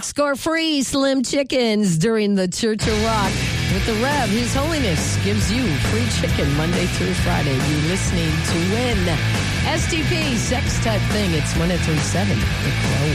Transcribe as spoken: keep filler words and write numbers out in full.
Score free Slim Chickens during the Church of Rock with the Rev. His Holiness gives you free chicken Monday through Friday. You're listening to Win. S T P, sex type thing. It's one oh three seven. The Flow.